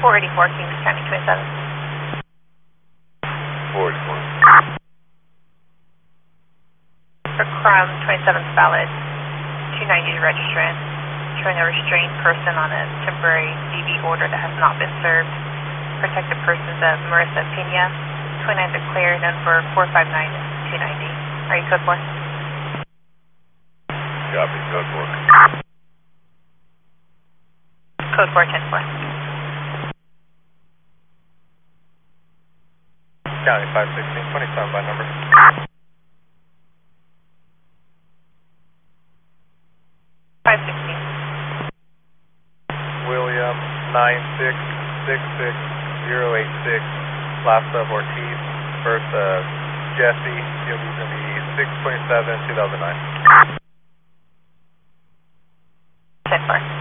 484 Kings County 27. 484. For crime, 27th valid, 290 registrant, showing a restrained person on a temporary DV order that has not been served. Protected persons of Marissa Pena, 29 declared, and for 459 and 290. Are you code 4? Copy, code 4. Code 4, 10-4. County 516, 27 by number. 516. William 9666086, last of Ortiz, first Jesse, he'll be going to be 6/27/2009. 10-4.